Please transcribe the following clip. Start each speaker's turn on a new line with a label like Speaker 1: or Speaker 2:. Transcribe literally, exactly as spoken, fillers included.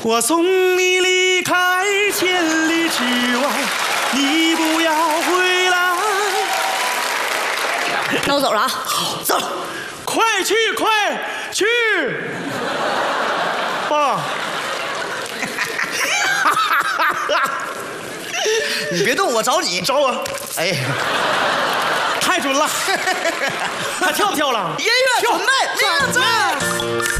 Speaker 1: 我送你离开千里之外，你不要回来。
Speaker 2: 那我走了啊。
Speaker 1: 好，走了，快去，快去，爸。
Speaker 3: 你别动，我找你。
Speaker 1: 找我。
Speaker 3: 哎，
Speaker 1: 太准了，还跳不跳了？
Speaker 3: 音乐准备，
Speaker 1: 转
Speaker 3: 亮子。